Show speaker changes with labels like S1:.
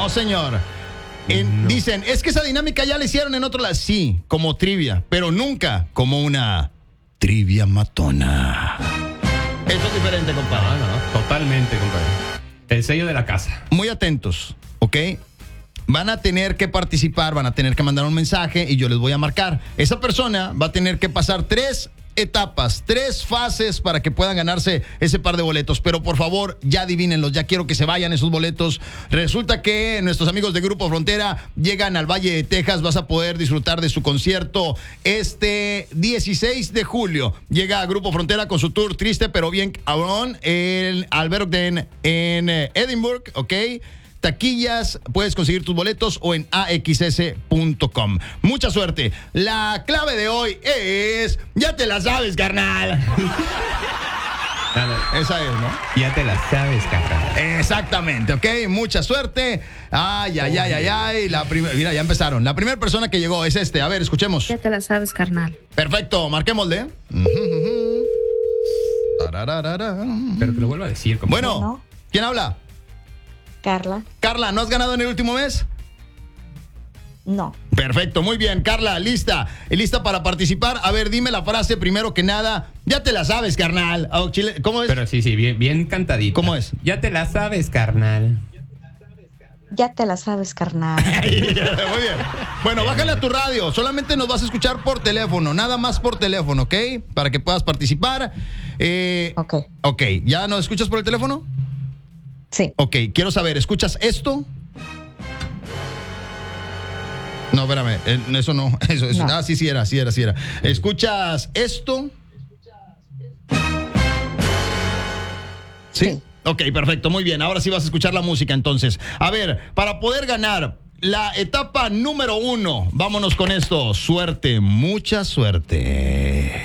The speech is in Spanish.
S1: No, señor.
S2: No.
S1: Dicen, es que esa dinámica ya la hicieron en otro lado. Sí, como trivia, pero nunca como una trivia matona. Eso es diferente, compadre.
S2: No, totalmente, compadre. El sello de la casa.
S1: Muy atentos, ¿ok? Van a tener que participar, van a tener que mandar un mensaje y yo les voy a marcar. Esa persona va a tener que pasar 3 etapas, 3 fases para que puedan ganarse ese par de boletos. Pero por favor, ya adivínenlos, ya quiero que se vayan esos boletos. Resulta que nuestros amigos de Grupo Frontera llegan al Valle de Texas. Vas a poder disfrutar de su concierto este 16 de julio. Llega a Grupo Frontera con su tour Triste pero bien cabrón en Albert Ogden en Edinburgh, ¿ok? Taquillas, puedes conseguir tus boletos o en axs.com. Mucha suerte. La clave de hoy es, ya te la sabes, carnal. Esa es, ¿no?
S2: Ya te la sabes, carnal.
S1: Exactamente, ¿ok? Mucha suerte. Ay. Mira, ya empezaron. La primera persona que llegó es este. A ver, escuchemos.
S3: Ya te la sabes, carnal.
S1: Perfecto, marquémosle.
S2: Pero que lo vuelva a decir. Compadre.
S1: Bueno, ¿quién habla?
S4: Carla.
S1: Carla, ¿no has ganado en el último mes?
S4: No.
S1: Perfecto, muy bien, Carla, lista. ¿Lista para participar? A ver, dime la frase primero que nada. Ya te la sabes, carnal. ¿Cómo es?
S2: Pero sí, bien cantadito.
S1: ¿Cómo es?
S2: Ya te la sabes, carnal.
S4: Ya te la sabes, carnal.
S1: Muy bien. Bueno, bájale a tu radio. Solamente nos vas a escuchar por teléfono. Nada más por teléfono, ¿ok? Para que puedas participar. Ok. ¿Ya nos escuchas por el teléfono?
S4: Sí.
S1: Ok, quiero saber, ¿escuchas esto? No, espérame, eso no. Eso.
S4: No.
S1: Ah, sí era. ¿Escuchas esto? ¿Sí? Ok, perfecto, muy bien. Ahora sí vas a escuchar la música entonces. A ver, para poder ganar la etapa número 1, vámonos con esto. Suerte, mucha suerte.